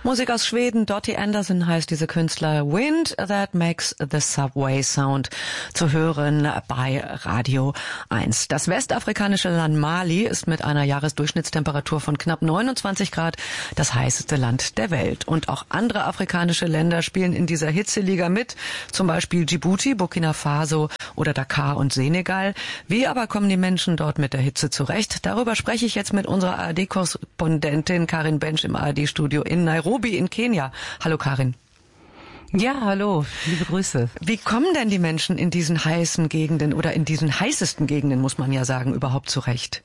Musik aus Schweden, Dottie Anderson heißt diese Künstler. Wind That Makes the Subway Sound, zu hören bei Radio 1. Das westafrikanische Land Mali ist mit einer Jahresdurchschnittstemperatur von knapp 29 Grad das heißeste Land der Welt. Und auch andere afrikanische Länder spielen in dieser Hitzeliga mit, zum Beispiel Djibouti, Burkina Faso oder Dakar und Senegal. Wie aber kommen die Menschen dort mit der Hitze zurecht? Darüber spreche ich jetzt mit unserer ARD-Korrespondentin Karin Bensch im ARD-Studio in Nairobi in Kenia. Hallo Karin. Ja, hallo, liebe Grüße. Wie kommen denn die Menschen in diesen heißen Gegenden oder in diesen heißesten Gegenden, muss man ja sagen, überhaupt zurecht?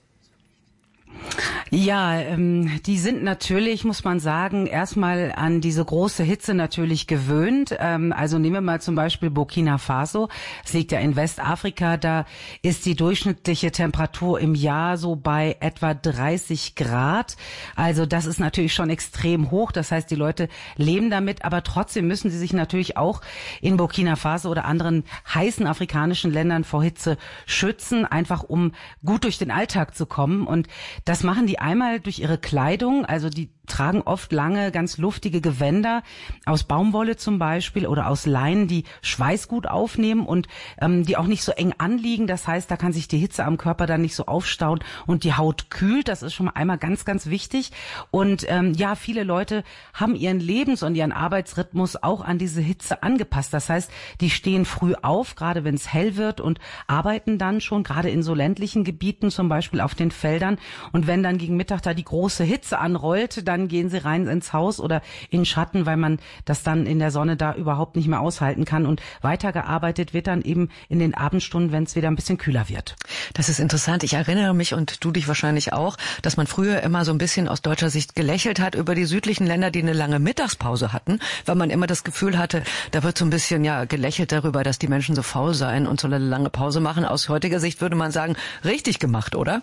Ja, die sind natürlich, muss man sagen, erstmal an diese große Hitze natürlich gewöhnt. Also nehmen wir mal zum Beispiel Burkina Faso. Es liegt ja in Westafrika. Da ist die durchschnittliche Temperatur im Jahr so bei etwa 30 Grad. Also das ist natürlich schon extrem hoch. Das heißt, die Leute leben damit. Aber trotzdem müssen sie sich natürlich auch in Burkina Faso oder anderen heißen afrikanischen Ländern vor Hitze schützen, einfach um gut durch den Alltag zu kommen. Und das machen die einmal durch ihre Kleidung, also die tragen oft lange, ganz luftige Gewänder aus Baumwolle zum Beispiel oder aus Leinen, die Schweiß gut aufnehmen und die auch nicht so eng anliegen. Das heißt, da kann sich die Hitze am Körper dann nicht so aufstauen und die Haut kühlt. Das ist schon mal einmal ganz, ganz wichtig. Und ja, viele Leute haben ihren Lebens- und ihren Arbeitsrhythmus auch an diese Hitze angepasst. Das heißt, die stehen früh auf, gerade wenn es hell wird, und arbeiten dann schon, gerade in so ländlichen Gebieten, zum Beispiel auf den Feldern. Und wenn dann gegen Mittag da die große Hitze anrollt, dann gehen sie rein ins Haus oder in Schatten, weil man das dann in der Sonne da überhaupt nicht mehr aushalten kann. Und weitergearbeitet wird dann eben in den Abendstunden, wenn es wieder ein bisschen kühler wird. Das ist interessant. Ich erinnere mich, und du dich wahrscheinlich auch, dass man früher immer so ein bisschen aus deutscher Sicht gelächelt hat über die südlichen Länder, die eine lange Mittagspause hatten, weil man immer das Gefühl hatte, da wird so ein bisschen gelächelt darüber, dass die Menschen so faul seien und so eine lange Pause machen. Aus heutiger Sicht würde man sagen, richtig gemacht, oder?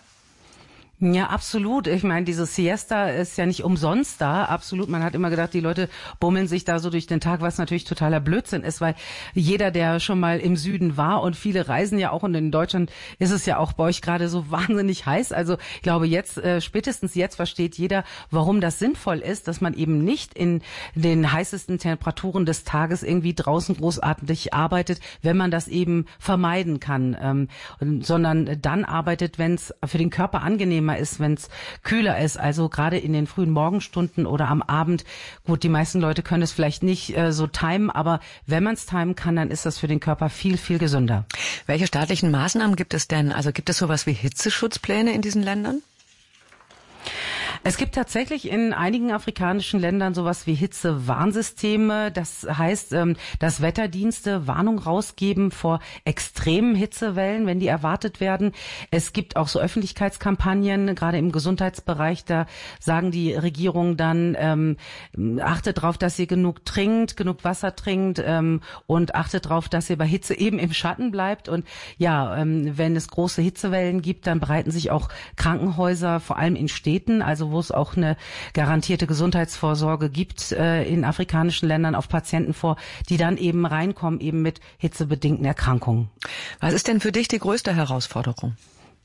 Ja, absolut. Ich meine, diese Siesta ist ja nicht umsonst da. Absolut. Man hat immer gedacht, die Leute bummeln sich da so durch den Tag, was natürlich totaler Blödsinn ist, weil jeder, der schon mal im Süden war, und viele reisen ja auch, und in Deutschland ist es ja auch bei euch gerade so wahnsinnig heiß. Also ich glaube, jetzt, spätestens jetzt versteht jeder, warum das sinnvoll ist, dass man eben nicht in den heißesten Temperaturen des Tages irgendwie draußen großartig arbeitet, wenn man das eben vermeiden kann, sondern dann arbeitet, wenn es für den Körper angenehmer ist, wenn es kühler ist, also gerade in den frühen Morgenstunden oder am Abend. Gut, die meisten Leute können es vielleicht nicht so timen, aber wenn man es timen kann, dann ist das für den Körper viel, viel gesünder. Welche staatlichen Maßnahmen gibt es denn? Also gibt es sowas wie Hitzeschutzpläne in diesen Ländern? Es gibt tatsächlich in einigen afrikanischen Ländern sowas wie Hitzewarnsysteme. Das heißt, dass Wetterdienste Warnung rausgeben vor extremen Hitzewellen, wenn die erwartet werden. Es gibt auch so Öffentlichkeitskampagnen, gerade im Gesundheitsbereich. Da sagen die Regierungen dann, achtet darauf, dass ihr genug Wasser trinkt, und achtet darauf, dass ihr bei Hitze eben im Schatten bleibt. Und ja, wenn es große Hitzewellen gibt, dann bereiten sich auch Krankenhäuser, vor allem in Städten, also wo es auch eine garantierte Gesundheitsvorsorge gibt, in afrikanischen Ländern auf Patienten vor, die dann eben reinkommen, eben mit hitzebedingten Erkrankungen. Was ist denn für dich die größte Herausforderung?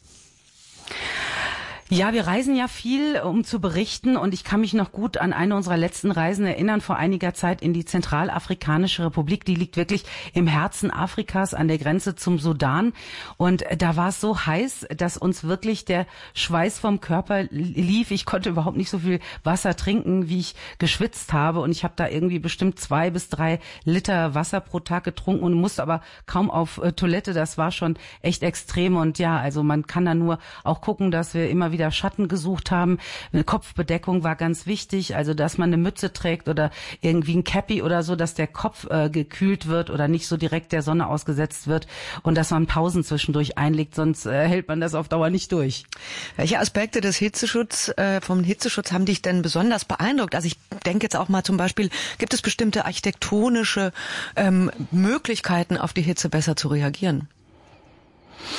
Ja, wir reisen ja viel, um zu berichten, und ich kann mich noch gut an eine unserer letzten Reisen erinnern, vor einiger Zeit in die Zentralafrikanische Republik. Die liegt wirklich im Herzen Afrikas an der Grenze zum Sudan, und da war es so heiß, dass uns wirklich der Schweiß vom Körper lief. Ich konnte überhaupt nicht so viel Wasser trinken, wie ich geschwitzt habe, und ich habe da irgendwie bestimmt 2 bis 3 Liter Wasser pro Tag getrunken und musste aber kaum auf Toilette. Das war schon echt extrem, und ja, also man kann da nur auch gucken, dass wir immer wieder Schatten gesucht haben. Eine Kopfbedeckung war ganz wichtig, also dass man eine Mütze trägt oder irgendwie ein Cappy oder so, dass der Kopf gekühlt wird oder nicht so direkt der Sonne ausgesetzt wird, und dass man Pausen zwischendurch einlegt, sonst hält man das auf Dauer nicht durch. Welche Aspekte des vom Hitzeschutz haben dich denn besonders beeindruckt? Also ich denke jetzt auch mal zum Beispiel, gibt es bestimmte architektonische Möglichkeiten, auf die Hitze besser zu reagieren?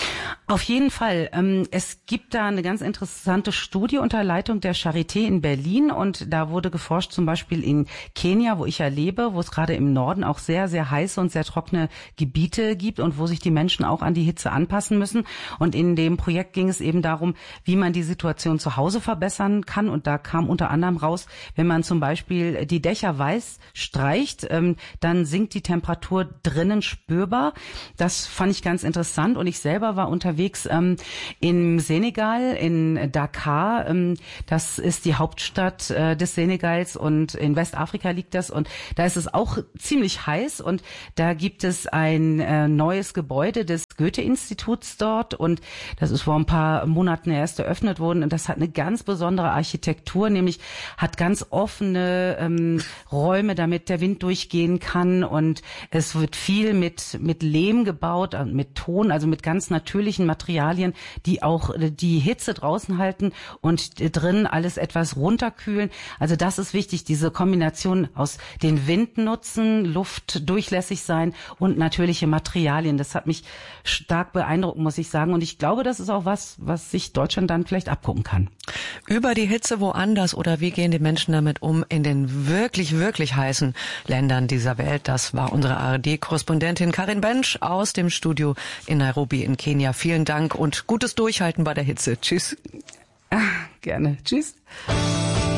Auf jeden Fall. Es gibt da eine ganz interessante Studie unter Leitung der Charité in Berlin und da wurde geforscht, zum Beispiel in Kenia, wo ich ja lebe, wo es gerade im Norden auch sehr, sehr heiße und sehr trockene Gebiete gibt und wo sich die Menschen auch an die Hitze anpassen müssen. Und in dem Projekt ging es eben darum, wie man die Situation zu Hause verbessern kann. Und da kam unter anderem raus, wenn man zum Beispiel die Dächer weiß streicht, dann sinkt die Temperatur drinnen spürbar. Das fand ich ganz interessant und ich selber war unterwegs im Senegal, in Dakar. Das ist die Hauptstadt des Senegals und in Westafrika liegt das und da ist es auch ziemlich heiß und da gibt es ein neues Gebäude des Goethe-Instituts dort und das ist vor ein paar Monaten erst eröffnet worden und das hat eine ganz besondere Architektur, nämlich hat ganz offene Räume, damit der Wind durchgehen kann und es wird viel mit Lehm gebaut, mit Ton, also mit ganz natürlichen Materialien, die auch die Hitze draußen halten und drin alles etwas runterkühlen. Also das ist wichtig, diese Kombination aus den Wind nutzen, Luft durchlässig sein und natürliche Materialien. Das hat mich stark beeindruckt, muss ich sagen. Und ich glaube, das ist auch was sich Deutschland dann vielleicht abgucken kann. Über die Hitze woanders oder wie gehen die Menschen damit um in den wirklich, wirklich heißen Ländern dieser Welt? Das war unsere ARD-Korrespondentin Karin Bensch aus dem Studio in Nairobi in Kenia. Vielen Dank und gutes Durchhalten bei der Hitze. Tschüss. Gerne. Tschüss.